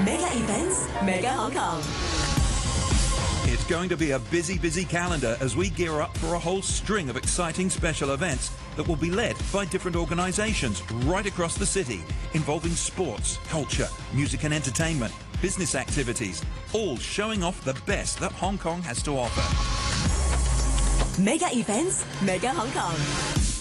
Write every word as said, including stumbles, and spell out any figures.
Mega Events, Mega Hong Kong. It's going to be a busy, busy calendar as we gear up for a whole string of exciting special events that will be led by different organisations right across the city, involving sports, culture, music and entertainment, business activities, all showing off the best that Hong Kong has to offer. Mega Events, Mega Hong Kong.